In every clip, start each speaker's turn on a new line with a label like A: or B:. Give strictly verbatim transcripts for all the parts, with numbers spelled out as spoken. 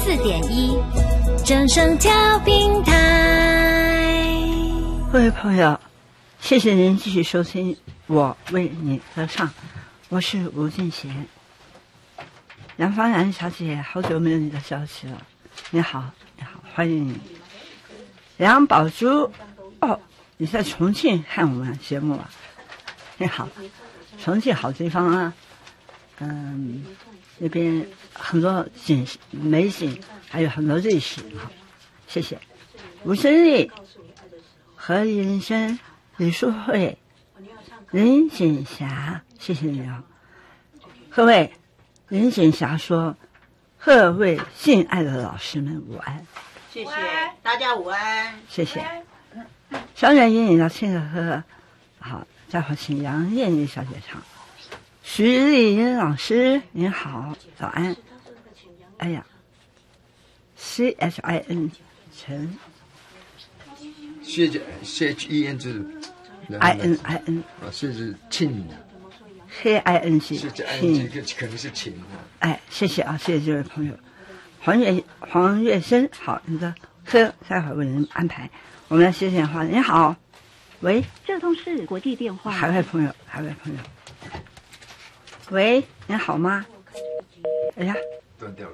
A: 四点一，正声调频台。
B: 各位朋友，谢谢您继续收听我为你歌唱，我是吴俊贤。杨芳然小姐，好久没有你的消息了。你好，你好，欢迎你。梁宝珠，哦，你在重庆看我们节目啊？你好，重庆好地方啊，嗯，那边很多景美景，还有很多历史啊。谢谢。吴生丽、何云生、李淑慧、林锦霞，谢谢你啊，各位。林锦霞说：“各位敬爱的老师们，午安！
C: 谢谢大家，午安！
B: 谢谢。小冉音你要听个歌，好，待会儿请杨艳丽小姐唱。徐丽英老师您好，早安。哎呀 ，C H I N 陈
D: ，C H C H E N 是
B: I N I N
D: 啊，是是庆。”
B: K I N G，
D: 是这 I N G 可能是琴。
B: 哎，谢谢啊，谢谢这位朋友，黄月黄月生，好，你的歌待会儿为您安排。我们来接电话，你好，喂，
E: 这通是国际电话。
B: 海外朋友，海外朋友，喂，你好吗？哎呀，
D: 断掉了，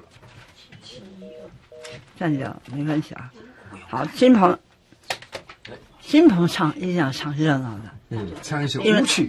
B: 断掉了，没关系啊。好，金鹏，金鹏唱一定要唱热闹的，
D: 嗯，唱一首舞曲。